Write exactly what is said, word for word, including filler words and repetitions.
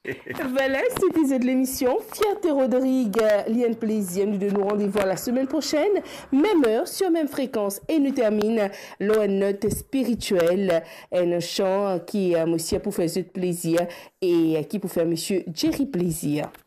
Voilà, c'était l'émission Fierté Rodrigue, lien plaisir. Nous nous rendez-vous la semaine prochaine, même heure, sur même fréquence. Et nous termine l'O note spirituelle, un chant qui est aussi pour faire ce plaisir et qui pour faire monsieur Jerry plaisir.